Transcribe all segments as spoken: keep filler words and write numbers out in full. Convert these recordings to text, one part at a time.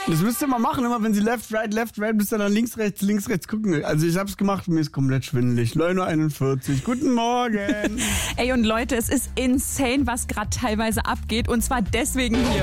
Das müsst ihr mal machen, immer wenn sie left, right, left, right, müsst ihr dann links, rechts, links, rechts gucken. Also ich hab's gemacht, mir ist komplett schwindelig. neun Uhr einundvierzig, guten Morgen. Ey, und Leute, es ist insane, was gerade teilweise abgeht. Und zwar deswegen hier.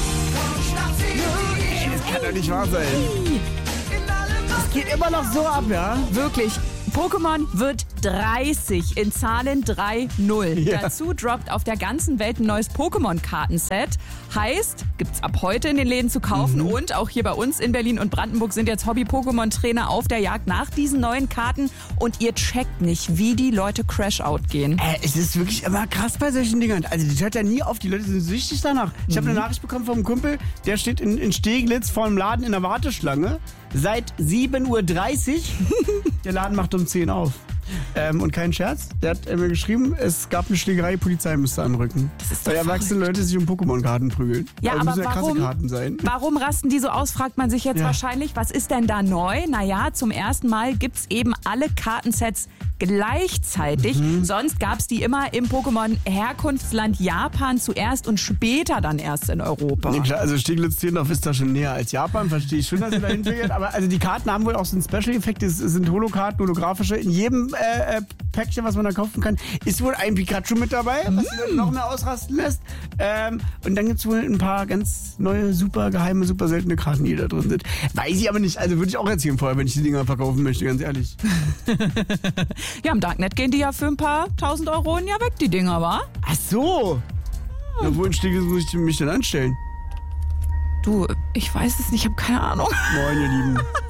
Ey, das kann doch nicht wahr sein. Das geht immer noch so ab, ja? Wirklich. Pokémon wird dreißig in Zahlen drei null. Ja. Dazu droppt auf der ganzen Welt ein neues Pokémon-Kartenset. Heißt, gibt's ab heute in den Läden zu kaufen. Mhm. Und auch hier bei uns in Berlin und Brandenburg sind jetzt Hobby-Pokémon-Trainer auf der Jagd nach diesen neuen Karten. Und ihr checkt nicht, wie die Leute Crash-Out gehen. Äh, es ist wirklich immer krass bei solchen Dingern. Also das hört ja nie auf, die Leute sind süchtig danach. Ich habe eine Nachricht bekommen vom Kumpel, der steht in, in Steglitz vor dem Laden in der Warteschlange. Seit sieben Uhr dreißig. Der Laden macht um zehn auf. Ähm, und kein Scherz, der hat mir geschrieben, es gab eine Schlägerei, die Polizei müsste anrücken. Das ist doch weil erwachsene verrückt. Leute sich um Pokémon-Karten prügeln. Ja, also aber müssen ja krasse warum, Karten sein. warum rasten die so aus, fragt man sich jetzt Ja. wahrscheinlich. Was ist denn da neu? Naja, zum ersten Mal gibt's eben alle Kartensets gleichzeitig. Mhm. Sonst gab's die immer im Pokémon-Herkunftsland Japan zuerst und später dann erst in Europa. Nee, klar, also Steglitz-Tiendorf ist da schon näher als Japan, verstehe ich schon, dass ihr da hinfährt. Aber also die Karten haben wohl auch so einen Special-Effekt, es sind Holokarten, holographische. In jedem äh, äh, Päckchen, was man da kaufen kann, ist wohl ein Pikachu mit dabei, was die Leute noch mehr ausrasten lässt. Ähm, und dann gibt es wohl ein paar ganz neue, super geheime, super seltene Karten, die da drin sind. Weiß ich aber nicht, also würde ich auch erzählen vorher, wenn ich die Dinger verkaufen möchte, ganz ehrlich. Ja, im Darknet gehen die ja für ein paar tausend Euro ein Jahr weg, die Dinger, wa? Ach so! Na, wo in Steglitz muss ich mich denn anstellen? Du, ich weiß es nicht, ich habe keine Ahnung. Moin, ihr Lieben.